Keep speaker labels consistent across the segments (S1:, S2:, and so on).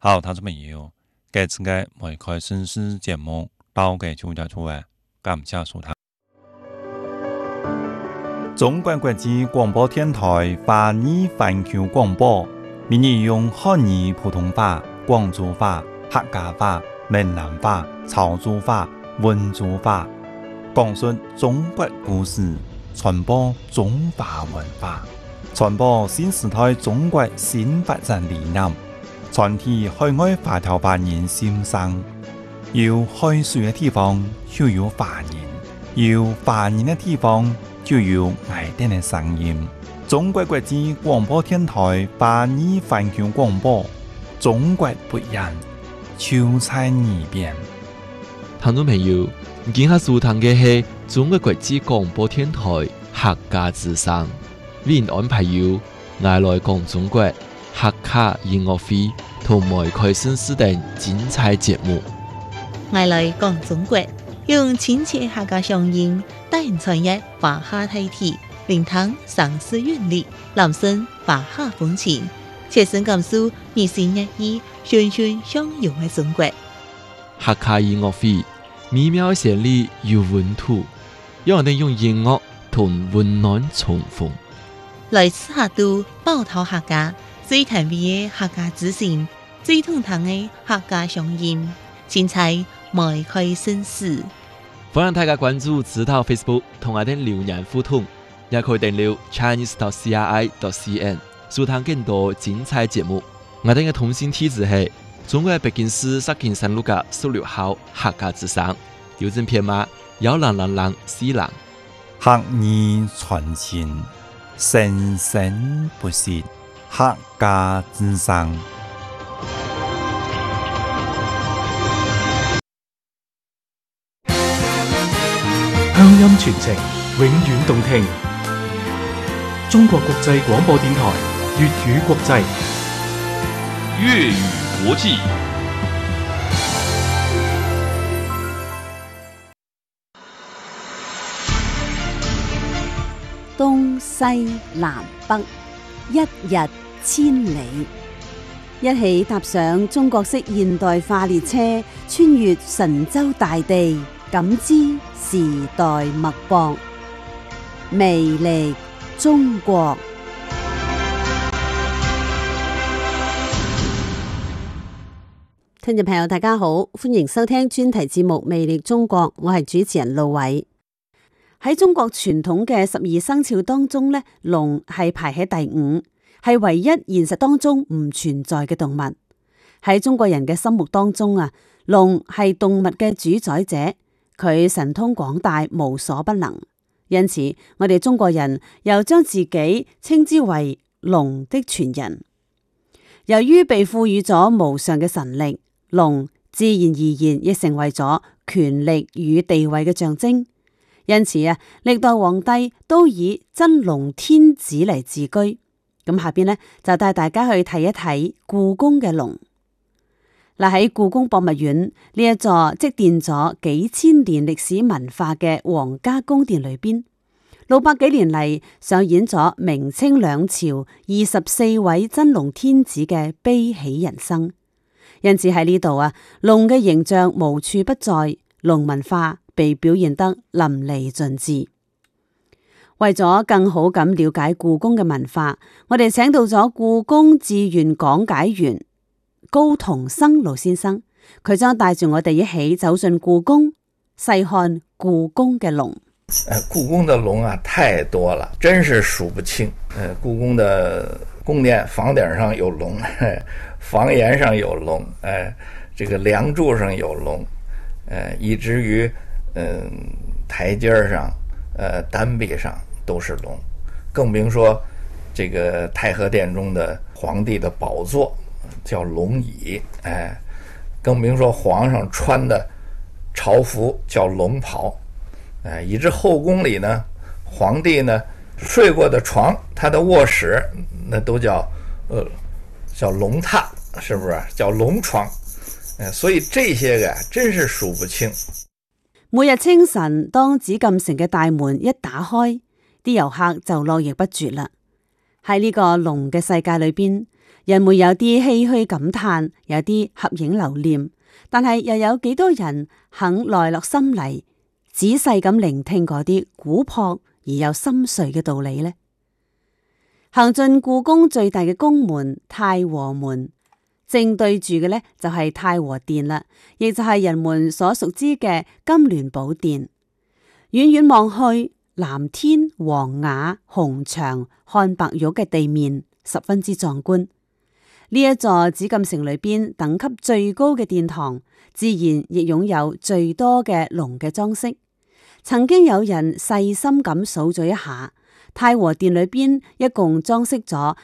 S1: 好，聽眾朋友，這次嘅梅開新詩節目到嘅就結束啦，感謝收聽。中國國際廣播電台華語環球廣播，每日用漢語普通話、廣州話、客家話、閩南話、潮州話、溫州話，講述中國故事，傳播中華文化，傳播新時代中國新發展理念，傳遞海外華僑華人心聲。有海水嘅地方就有華人，有華人嘅地方就有愛哋嘅聲音。中國國際廣播電台華語環球廣播，中國不一樣，就在耳邊。
S2: 聽眾朋友，今下收聽嘅係中國國際廣播電台客家之聲，為您安排有愛來講中國客家音樂會同梅開新詩等精彩節目。
S3: 愛來講中國，用親切客家聲音帶人傳譯華夏大體，聆聽城市韻律，攬聲華夏風情，切身感受日新月異、循循相融嘅中國。
S2: 客家音樂會美妙旋律有溫度，讓我哋用音樂同溫暖重逢。
S3: 來自客都寶島客家最甜美嘅客家之聲，最通透嘅客家聲音，精彩梅開新詩。
S2: 歡迎大家關注指導 Facebook 同我哋留言互動，也可以訂閱 chinese.cri.cn 收聽更多精彩節目。我哋嘅通訊地址係中國北京市石景山路嘅16號客家之聲，郵政編碼10004。
S1: 客語傳情，生生不息，客家之聲。
S4: 鄉音傳情，永遠動聽。中國國際廣播電台粵語國際，
S5: 粵語國際。
S6: 東西南北，一日千里，一起踏上中國式現代化列車，穿越神州大地，感知時代脈搏，魅力中國。聽眾朋友大家好，歡迎收聽專題節目《魅力中國》，我係主持人路偉。喺中國傳統嘅12生肖當中咧，龍係排喺第5，係唯一現實當中唔存在嘅動物。喺中國人嘅心目當中啊，龍係動物嘅主宰者，佢神通廣大，無所不能。因此，我哋中國人又將自己稱之為龍的傳人。由於被賦予咗無上嘅神力，龍自然而然亦成為咗權力與地位嘅象徵。因此啊，歷代皇帝都以真龍天子嚟自居。咁下邊呢，就帶大家去睇一睇故宮嘅龍。嗱，喺故宮博物院呢一座積澱咗幾千年歷史文化嘅皇家宮殿裏邊，600幾年嚟上演咗明清兩朝24位真龍天子嘅悲喜人生。因此喺呢度啊，龍嘅形象無處不在，龍文化被表現得淋漓盡致。為咗更好咁了解故宮嘅文化，我哋請到咗故宮志願講解員高同生老先生，佢將帶住我哋一起走進故宮，細看故宮嘅龍。
S7: 故宮的龍啊，太多了，真是數不清。故宮的宮殿房頂上有龍，房檐上有龍，這個梁柱上有龍，以至於台階上、單壁上都是龍，更別說這個太和殿中的皇帝的寶座叫龍椅，更別說皇上穿的朝服叫龍袍，以至後宮裡呢，皇帝呢睡過的床，他的臥室那都叫龍榻，是不是叫龍床？所以這些個真是數不清。
S6: 每日清晨，當紫禁城嘅大門一打開，啲遊客就絡繹不絕啦。喺呢個龍嘅世界裏邊， 人們有啲唏噓感嘆，有啲合影留念，但係又有幾多人肯耐落心嚟，仔細咁聆聽嗰啲古樸而又深邃嘅道理呢？行進故宮最大嘅宮門太和門，正對住嘅呢就係太和殿啦，亦就係人們所熟知嘅金鑾寶殿。遠遠望去，藍天、黃瓦、紅牆、漢白玉嘅地面十分之壯觀。呢一座紫禁城裏邊等級最高嘅殿堂，自然亦擁有最多嘅龍嘅裝飾。曾經有人細心咁數咗一下，太和殿裏邊一共裝飾咗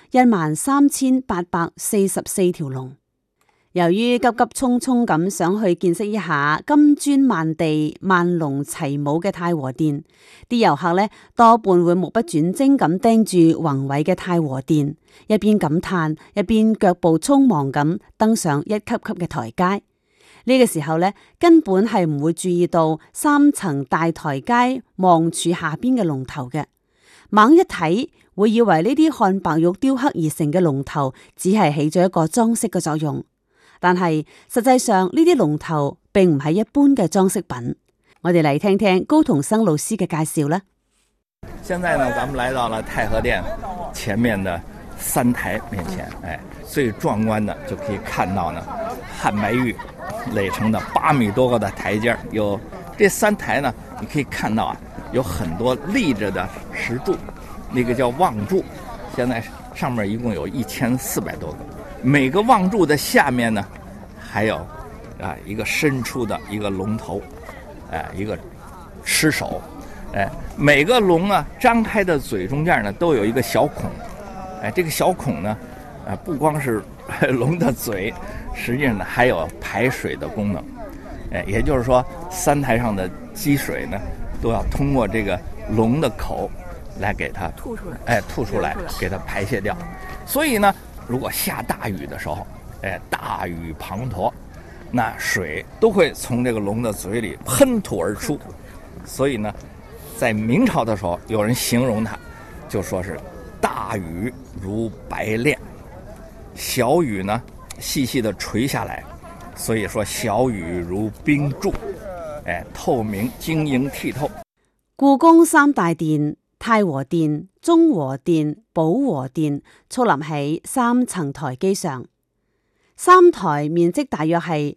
S6: 13,844條龍。由於急急匆匆咁想去見識一下金磚萬地、萬龍齊舞嘅太和殿，啲遊客呢多半會目不轉睛咁盯住宏偉嘅太和殿，一邊感嘆，一邊腳步匆忙咁登上一級級嘅台階。呢個時候呢，根本係唔會注意到3層大台階望柱下邊嘅龍頭嘅，猛一睇會以為呢啲漢白玉雕刻而成嘅龍頭只係起咗一個裝飾嘅作用。但係實際上呢啲龍頭並唔係一般嘅裝飾品。我哋嚟聽聽高同生老師嘅介紹啦。
S7: 現在呢，咱們來到了太和殿前面的三台面前，最壯觀的就可以看到呢漢白玉壘成的8米多高的台階，有這三台呢，你可以看到有很多立着的石柱，那個叫望柱，現在上面一共有1400多個。每個望柱的下面呢，還有一個伸出的一個龍頭，一個獅首，每個龍啊張開的嘴中間呢都有一個小孔，這個小孔呢，不光是龍的嘴，實際上呢還有排水的功能，也就是說三台上的積水呢都要通過這個龍的口來給它吐出來，給它排泄掉。所以呢，如果下大雨的時候，大雨滂沱，那水都會從這個龍的嘴裡噴吐而出。所以呢，在明朝的時候，有人形容它，就說是大雨如白練，小雨呢細細的垂下來，所以說小雨如冰柱，透明晶瑩剔透。
S6: 故宮三大殿，太和殿、中和殿、保和殿矗立喺3層台基上，三台面積大約係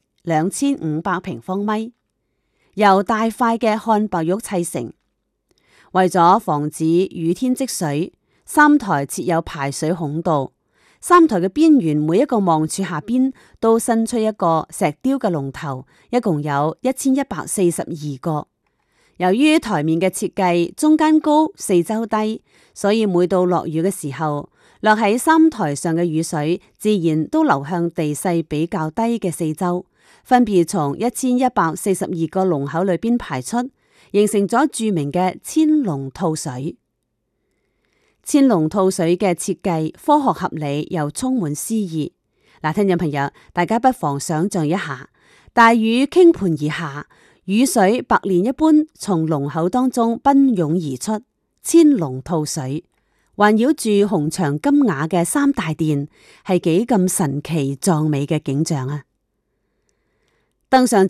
S6: 2500平方米，由大塊嘅漢白玉砌成。為咗防止雨天積水，三台設有排水孔道。三台嘅邊緣每一個望柱下邊都伸出一個石雕嘅龍頭，一共有1142個。由於台面嘅設計中間高四周低，所以每到落雨嘅時候，落喺三台上嘅雨水自然都流向地勢比較低嘅四周，分別從1142個龍口裏邊排出，形成咗著名嘅千龍吐水。千龍吐水嘅設計科學合理又充滿詩意。嗱，聽眾朋友，大家不妨想象一下，大雨傾盆而下，雨水白蓮一般從龍口當中奔湧而出，千龍吐水，環繞住紅牆金瓦嘅三大殿，係幾咁神奇壯美嘅景象啊！登上